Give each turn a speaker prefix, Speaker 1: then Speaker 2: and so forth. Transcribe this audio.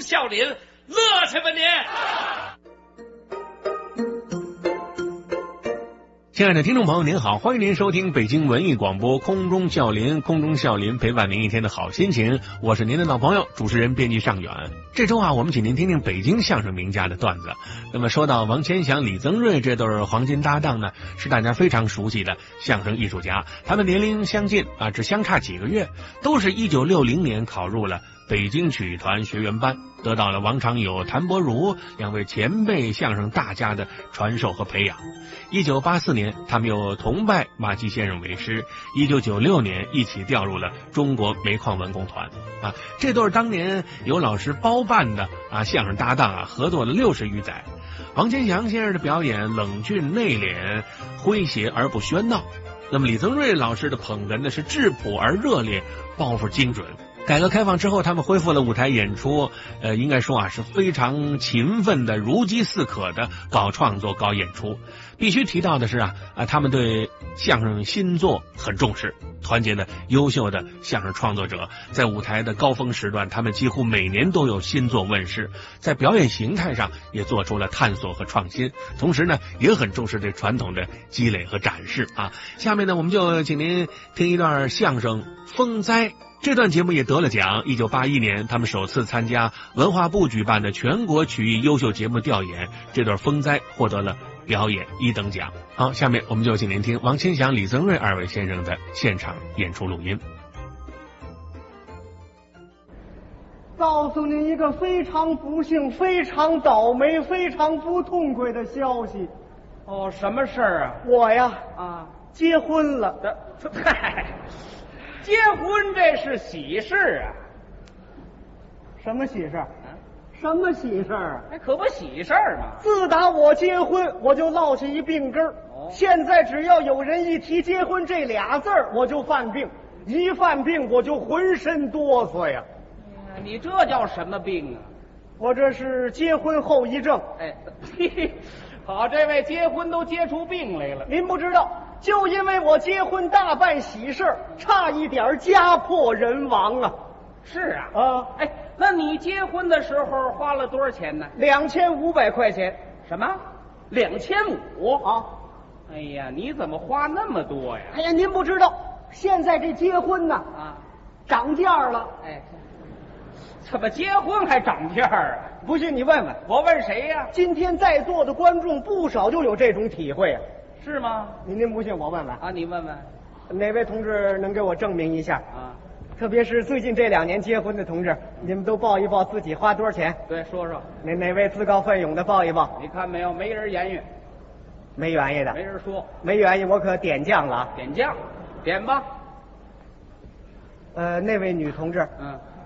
Speaker 1: 笑林，乐去吧你！
Speaker 2: 亲爱的听众朋友您好，欢迎您收听北京文艺广播空中笑林，空中笑林陪伴您一天的好心情，我是您的老朋友主持人编辑尚远。这周我们请您听听北京相声名家的段子。那么说到王千祥、李增瑞这对黄金搭档呢，是大家非常熟悉的相声艺术家，他们年龄相近只相差几个月，都是1960年考入了北京曲艺团学员班，得到了王长友、谭伯如两位前辈相声大家的传授和培养。1984年他们又同拜马季先生为师，1996年一起调入了中国煤矿文工团这对当年由老师包办的相声搭档合作了60余载。王千祥先生的表演冷峻内敛，诙谐而不喧闹，那么李增瑞老师的捧哏呢是质朴而热烈，包袱精准。改革开放之后，他们恢复了舞台演出，应该说是非常勤奋的，如饥似渴的搞创作、搞演出。必须提到的是他们对相声新作很重视，团结的优秀的相声创作者，在舞台的高峰时段，他们几乎每年都有新作问世，在表演形态上也做出了探索和创新，同时呢，也很重视对传统的积累和展示下面呢，我们就请您听一段相声《风灾》。这段节目也得了奖。1981年他们首次参加文化部举办的全国曲艺优秀节目调研，这段《风灾》获得了表演1等奖。好，下面我们就请您听王千祥、李增瑞二位先生的现场演出录音。
Speaker 3: 告诉您一个非常不幸、非常倒霉、非常不痛快的消息。
Speaker 1: 哦，什么事儿啊？
Speaker 3: 我呀结婚了。
Speaker 1: 嗨，结婚这是喜事啊。
Speaker 3: 什么喜事？什么喜事啊？
Speaker 1: 那可不喜事儿嘛。
Speaker 3: 自打我结婚，我就落下一病根儿。现在只要有人一提结婚这俩字儿，我就犯病，一犯病我就浑身哆嗦呀。
Speaker 1: 你这叫什么病啊？
Speaker 3: 我这是结婚后遗症。
Speaker 1: 好，这位结婚都结出病来了。
Speaker 3: 您不知道，就因为我结婚大办喜事，差一点家破人亡啊。
Speaker 1: 是啊。那你结婚的时候花了多少钱呢
Speaker 3: ？2500块钱。
Speaker 1: 什么？2500
Speaker 3: 啊？
Speaker 1: 哎呀，你怎么花那么多呀？
Speaker 3: 哎呀，您不知道，现在这结婚呢涨价了。
Speaker 1: 怎么结婚还涨价啊？
Speaker 3: 不信你问问。
Speaker 1: 我问谁呀？
Speaker 3: 今天在座的观众不少就有这种体会啊。
Speaker 1: 是吗？
Speaker 3: 您不信我问问
Speaker 1: 你问问，
Speaker 3: 哪位同志能给我证明一下特别是最近这2年结婚的同志，你们都报一报自己花多少钱。
Speaker 1: 对，说说。
Speaker 3: 哪位自告奋勇的报一报？
Speaker 1: 你看没有，没人言语。
Speaker 3: 没原因的。
Speaker 1: 没人说。
Speaker 3: 没原因，我可点将了。
Speaker 1: 点将，点吧。
Speaker 3: 那位女同志，